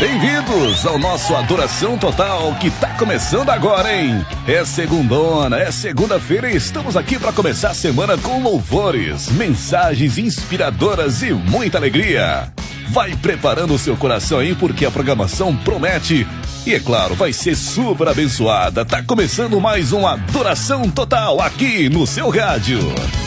Bem-vindos ao nosso Adoração Total, que tá começando agora, hein? É segundona, é segunda-feira e estamos aqui para começar a semana com louvores, mensagens inspiradoras e muita alegria. Vai preparando o seu coração aí, porque a programação promete e, é claro, vai ser super abençoada. Tá começando mais um Adoração Total aqui no seu rádio.